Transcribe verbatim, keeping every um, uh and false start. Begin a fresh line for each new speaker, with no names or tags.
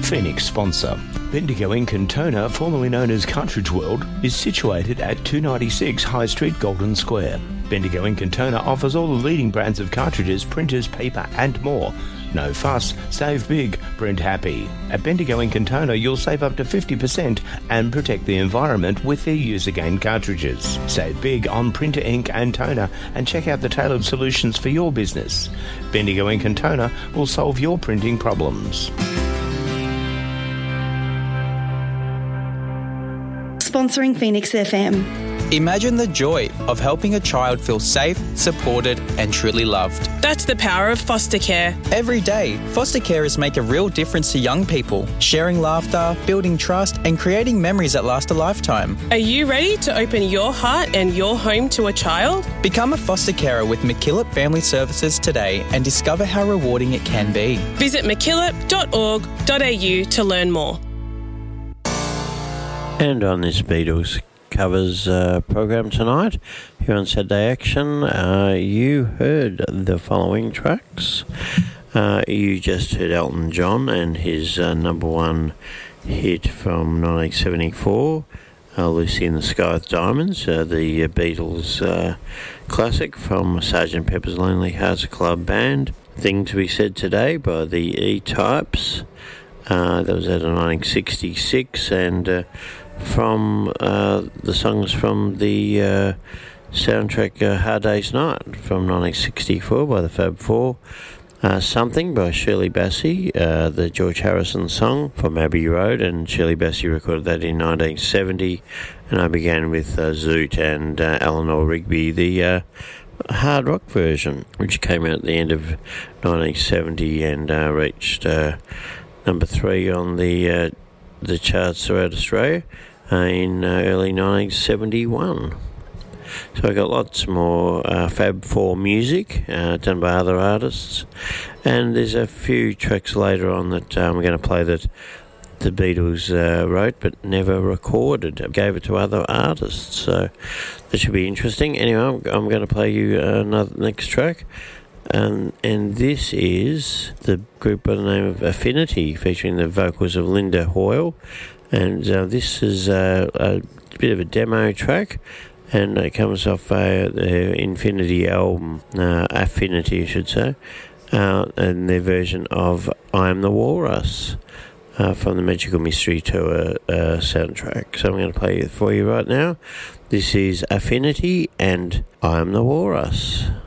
Phoenix sponsor. Bendigo Ink and Toner, formerly known as Cartridge World, is situated at two ninety-six High Street, Golden Square. Bendigo Ink and Toner offers all the leading brands of cartridges, printers, paper and more. No fuss, save big, print happy. At Bendigo Ink and Toner, you'll save up to fifty percent and protect the environment with their Use Again cartridges. Save big on printer ink and toner and check out the tailored solutions for your business. Bendigo Ink and Toner will solve your printing problems.
Sponsoring Phoenix F M.
Imagine the joy of helping a child feel safe, supported and truly loved.
That's the power of foster care.
Every day, foster carers make a real difference to young people, sharing laughter, building trust and creating memories that last a lifetime.
Are you ready to open your heart and your home to a child?
Become a foster carer with MacKillop Family Services today and discover how rewarding it can be.
Visit mackillop dot org dot a u to learn more.
And on this Beatles covers uh, program tonight here on Saturday Action, uh, you heard the following tracks. Uh, you just heard Elton John and his uh, number one hit from nineteen seventy-four, uh, Lucy in the Sky with Diamonds, uh, the uh, Beatles uh, classic from Sergeant Pepper's Lonely Hearts Club Band. Thing to be Said Today by the E-Types. Uh, that was out of nineteen sixty-six, and uh, from uh, the songs from the uh, soundtrack uh, Hard Day's Night from nineteen sixty-four by the Fab Four. Uh, Something by Shirley Bassey, uh, the George Harrison song from Abbey Road, and Shirley Bassey recorded that in nineteen seventy. And I began with uh, Zoot and uh, Eleanor Rigby, the uh, hard rock version, which came out at the end of nineteen seventy and uh, reached uh, number three on the uh, the charts throughout Australia uh, in uh, early nineteen seventy-one. So I got lots more uh, Fab Four music uh, done by other artists, and there's a few tracks later on that um, we're going to play that the Beatles uh, wrote but never recorded. I gave it to other artists, so that should be interesting. Anyway, I'm, I'm going to play you another next track. Um, and this is the group by the name of Affinity, featuring the vocals of Linda Hoyle. And uh, this is uh, a bit of a demo track, and it comes off uh, the Infinity album, uh, Affinity, I should say, uh, and their version of I Am the Walrus uh, from the Magical Mystery Tour uh, soundtrack. So I'm going to play it for you right now. This is Affinity and I Am the Walrus.